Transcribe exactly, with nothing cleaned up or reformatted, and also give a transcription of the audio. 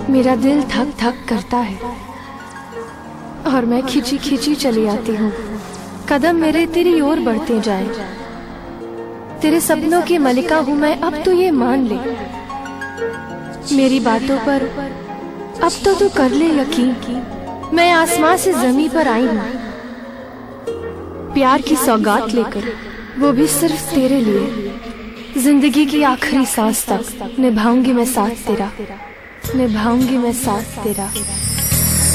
मेरा दिल धक धक करता है और मैं खिंची खिंची चली आती हूँ। कदम मेरे तेरी ओर बढ़ते जाएं। तेरे सपनों की मलिका हूँ मैं, अब तो ये मान ले। मेरी बातों पर अब तो तू कर ले यकीन। मैं आसमां से जमीन पर आई हूँ प्यार की सौगात लेकर, वो भी सिर्फ तेरे लिए। जिंदगी की आखिरी सांस तक निभाऊंगी मैं साथ तेरा, निभाऊंगी मैं साथ तेरा।